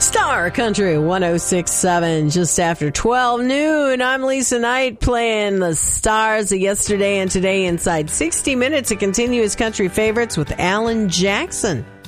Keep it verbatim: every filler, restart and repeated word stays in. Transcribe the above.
Star Country one oh six point seven, just after twelve noon. I'm Lisa Knight playing the stars of yesterday and today inside sixty minutes to continue his country favorites with Alan Jackson.